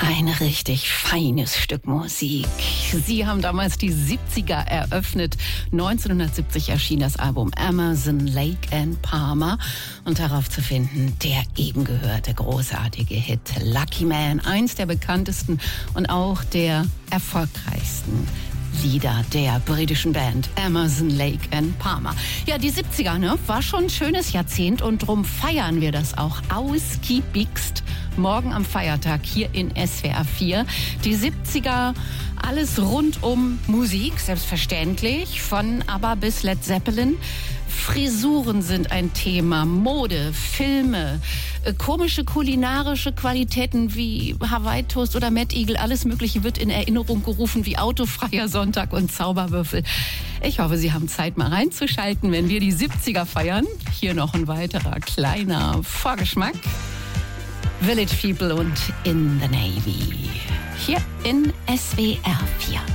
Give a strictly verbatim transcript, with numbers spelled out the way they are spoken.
Ein richtig feines Stück Musik. Sie haben damals die siebziger eröffnet. neunzehnhundertsiebzig erschien das Album Amazon Lake and Palmer. Und darauf zu finden der eben gehörte großartige Hit Lucky Man. Eins der bekanntesten und auch der erfolgreichsten Lieder der britischen Band Amazon Lake and Palmer. Ja, die siebziger, ne, war schon ein schönes Jahrzehnt und drum feiern wir das auch ausgiebigst morgen am Feiertag hier in S W R vier. Die siebziger, alles rund um Musik, selbstverständlich, von ABBA bis Led Zeppelin. Frisuren sind ein Thema, Mode, Filme, äh, komische kulinarische Qualitäten wie Hawaii-Toast oder Mad Eagle, alles Mögliche wird in Erinnerung gerufen wie autofreier Sonntag und Zauberwürfel. Ich hoffe, Sie haben Zeit, mal reinzuschalten, wenn wir die siebziger feiern. Hier noch ein weiterer kleiner Vorgeschmack. Village People und In the Navy. Hier in S W R vier.